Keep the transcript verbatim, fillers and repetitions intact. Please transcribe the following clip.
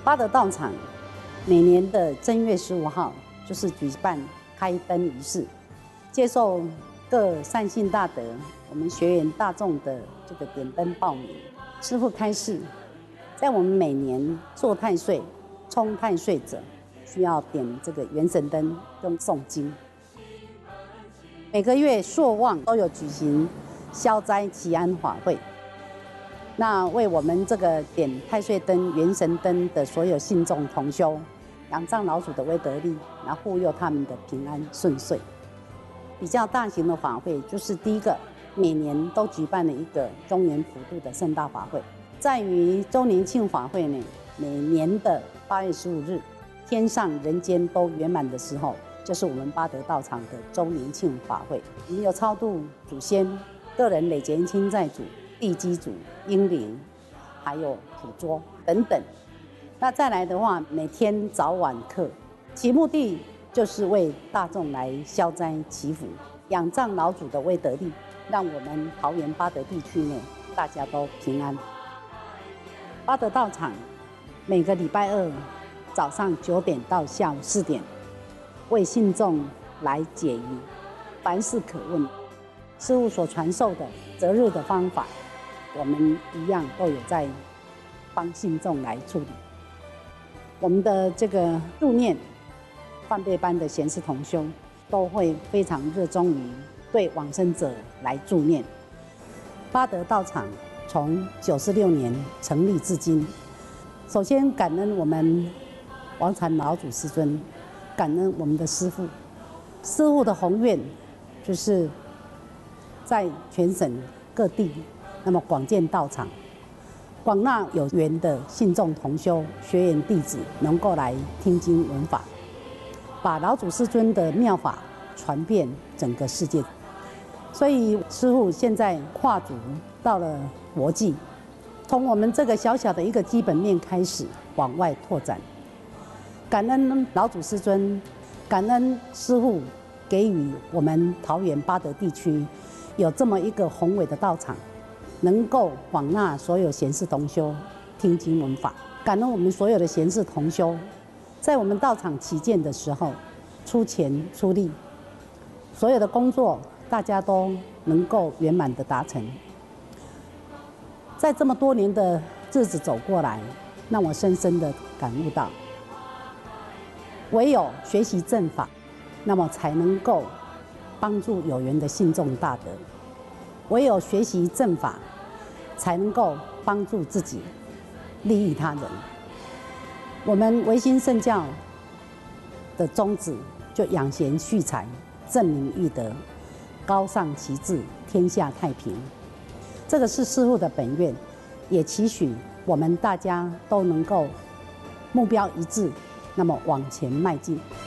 八德道场每年的正月十五号就是举办开灯仪式，接受各善信大德、我们学员大众的这个点灯报名。师父开示，在我们每年做太岁、冲太岁者，需要点这个元神灯跟诵经。每个月朔望都有举行消灾祈安法会。那为我们这个点太岁灯、元神灯的所有信众同修，仰仗老祖的威德力，然后护佑他们的平安顺遂。比较大型的法会就是第一个，每年都举办了一个中元普渡的盛大法会。在于周年庆法会呢，每年的八月十五日，天上人间都圆满的时候，就是我们八德道场的周年庆法会。我们有超度祖先、个人累劫亲债主、地基主、英灵，还有普桌等等。那再来的话，每天早晚课，其目的就是为大众来消灾祈福，仰仗老祖的威德力，让我们桃园八德地区内大家都平安。八德道场每个礼拜二早上九点到下午四点，为信众来解疑，凡事可问。师父所传授的择日的方法，我们一样都有在帮信众来处理。我们的这个助念梵呗班的贤士同修，都会非常热衷于对往生者来助念。八德道场从九十六年成立至今，首先感恩我们王禅老祖师尊，感恩我们的师父。师父的宏愿就是在全省各地，那么广建道场，广纳有缘的信众同修、学员弟子，能够来听经闻法，把老祖师尊的妙法传遍整个世界。所以师父现在跨足到了国际，从我们这个小小的一个基本面开始往外拓展。感恩老祖师尊，感恩师父给予我们桃园八德地区有这么一个宏伟的道场，能够广纳所有贤士同修听经闻法。感恩我们所有的贤士同修，在我们道场起建的时候出钱出力，所有的工作大家都能够圆满的达成。在这么多年的日子走过来，让我深深的感悟到，唯有学习正法，那么才能够帮助有缘的信众大德；唯有学习正法，才能够帮助自己，利益他人。我们唯心圣教的宗旨就养贤蓄才，正明育德，高尚其志，天下太平。这个是师父的本愿，也期许我们大家都能够目标一致，那么往前迈进。